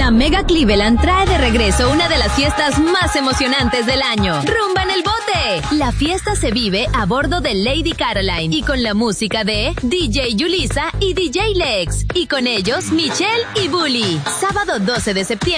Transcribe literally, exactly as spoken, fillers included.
La Mega Cleveland trae de regreso una de las fiestas más emocionantes del año. ¡Rumba en el Bote! La fiesta se vive a bordo de Lady Caroline y con la música de D J Yulisa y D J Lex. Y con ellos, Michelle y Bully. Sábado doce de septiembre.